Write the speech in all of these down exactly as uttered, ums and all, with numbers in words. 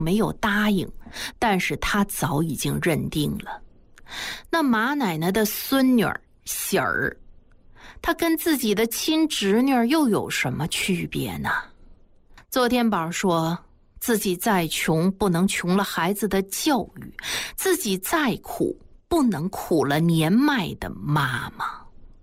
没有答应，但是他早已经认定了。那马奶奶的孙女儿喜儿，她跟自己的亲侄女又有什么区别呢？左天宝说，自己再穷不能穷了孩子的教育，自己再苦不能苦了年迈的妈妈。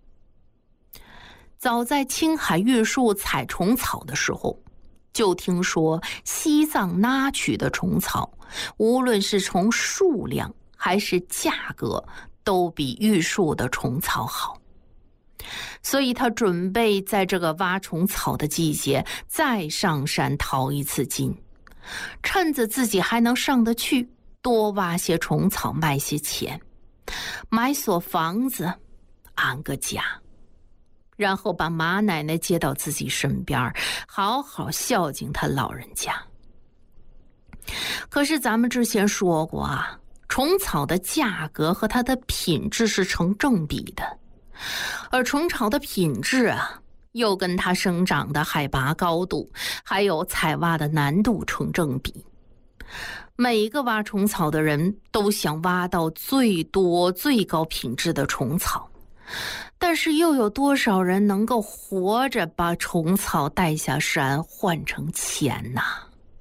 早在青海玉树采虫草的时候，就听说西藏那曲的虫草，无论是从数量还是价格，都比玉树的虫草好。所以他准备在这个挖虫草的季节再上山淘一次金，趁着自己还能上得去，多挖些虫草卖些钱，买所房子，安个家，然后把马奶奶接到自己身边，好好孝敬她老人家。可是咱们之前说过啊，虫草的价格和它的品质是成正比的，而虫草的品质啊，又跟它生长的海拔高度还有采挖的难度成正比。每个挖虫草的人都想挖到最多最高品质的虫草，但是又有多少人能够活着把虫草带下山换成钱呢？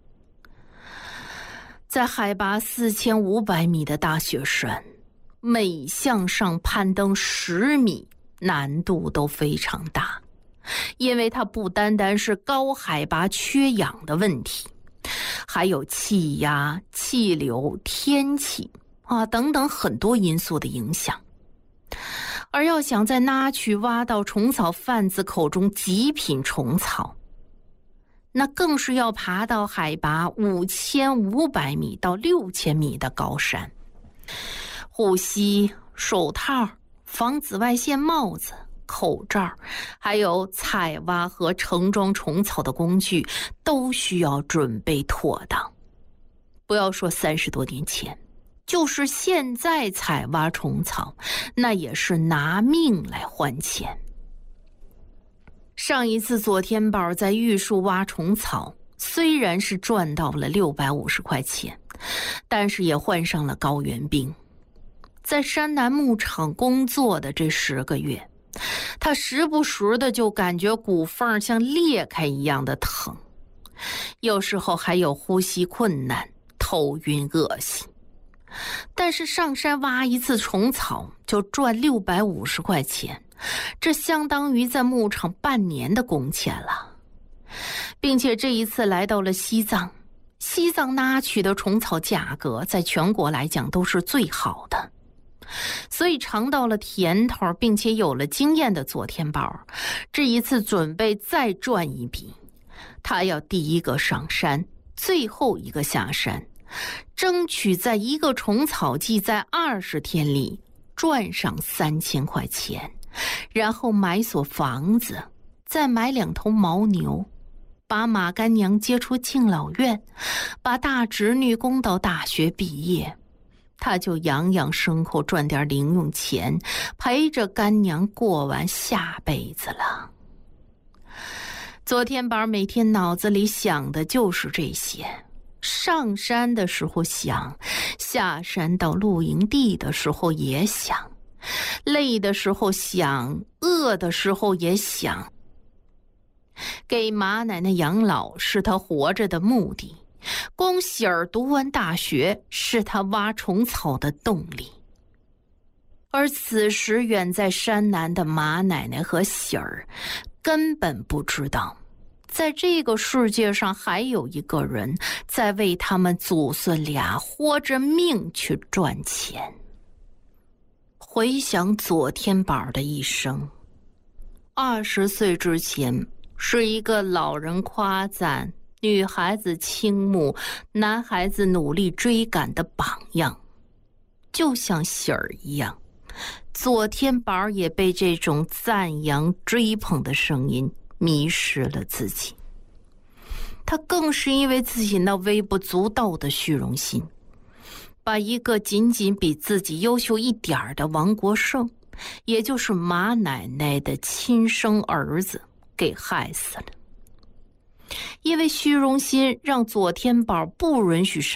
在海拔四千五百米的大雪山，每向上攀登十米难度都非常大，因为它不单单是高海拔缺氧的问题，还有气压、气流、天气啊等等很多因素的影响。而要想在那曲挖到虫草贩子口中极品虫草，那更是要爬到海拔五千五百米到六千米的高山，护膝、手套、防紫外线帽子、口罩，还有采挖和盛装虫草的工具，都需要准备妥当。不要说三十多年前，就是现在采挖虫草，那也是拿命来换钱。上一次左天宝在玉树挖虫草，虽然是赚到了六百五十块钱，但是也患上了高原病。在山南牧场工作的这十个月，他时不时的就感觉骨缝像裂开一样的疼，有时候还有呼吸困难、头晕恶心。但是上山挖一次虫草就赚六百五十块钱，这相当于在牧场半年的工钱了。并且这一次来到了西藏，西藏那曲的虫草价格在全国来讲都是最好的，所以尝到了甜头并且有了经验的左天宝，这一次准备再赚一笔。他要第一个上山，最后一个下山，争取在一个虫草季在二十天里赚上三千块钱，然后买所房子，再买两头牦牛，把马干娘接出敬老院，把大侄女供到大学毕业，他就养养牲口，赚点零用钱，陪着干娘过完下辈子了。左天宝每天脑子里想的就是这些，上山的时候想，下山到露营地的时候也想，累的时候想，饿的时候也想。给马奶奶养老是他活着的目的，光喜儿读完大学是他挖虫草的动力。而此时远在山南的马奶奶和喜儿根本不知道，在这个世界上还有一个人在为他们祖孙俩豁着命去赚钱。回想左天宝的一生，二十岁之前是一个老人夸赞、女孩子倾慕、男孩子努力追赶的榜样，就像喜儿一样，左天宝也被这种赞扬追捧的声音迷失了自己。他更是因为自己那微不足道的虚荣心，把一个仅仅比自己优秀一点的王国胜，也就是马奶奶的亲生儿子给害死了。 因为虚荣心让左天宝不允许